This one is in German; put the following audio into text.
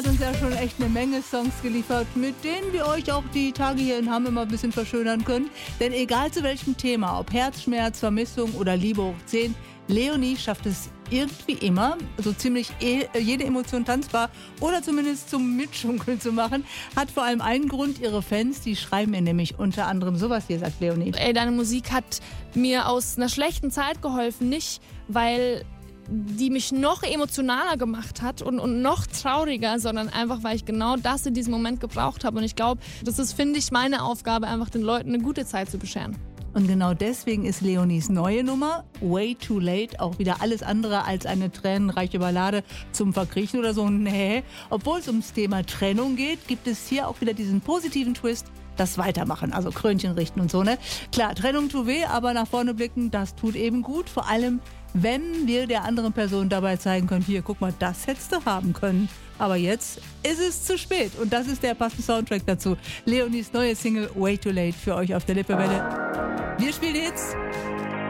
hat uns ja schon echt eine Menge Songs geliefert, mit denen wir euch auch die Tage hier in Hamm immer ein bisschen verschönern können. Denn egal zu welchem Thema, ob Herzschmerz, Vermissung oder Liebe hoch 10, Leonie schafft es irgendwie immer, so ziemlich jede Emotion tanzbar oder zumindest zum Mitschunkeln zu machen. Hat vor allem einen Grund: ihre Fans, die schreiben mir nämlich unter anderem sowas hier, sagt Leonie. Ey, deine Musik hat mir aus einer schlechten Zeit geholfen, nicht weil die mich noch emotionaler gemacht hat und noch trauriger, sondern einfach, weil ich genau das in diesem Moment gebraucht habe. Und ich glaube, das ist, finde ich, meine Aufgabe, einfach den Leuten eine gute Zeit zu bescheren. Und genau deswegen ist Leonies neue Nummer Way Too Late auch wieder alles andere als eine tränenreiche Ballade zum Verkriechen oder so. Nee, obwohl es ums Thema Trennung geht, gibt es hier auch wieder diesen positiven Twist: das Weitermachen, also Krönchen richten und so, ne? Klar, Trennung tut weh, aber nach vorne blicken, das tut eben gut. Vor allem, wenn wir der anderen Person dabei zeigen können, hier, guck mal, das hättest du haben können. Aber jetzt ist es zu spät. Und das ist der passende Soundtrack dazu. Leonies neue Single Way Too Late für euch auf der Lippewelle. Wir spielen Hits.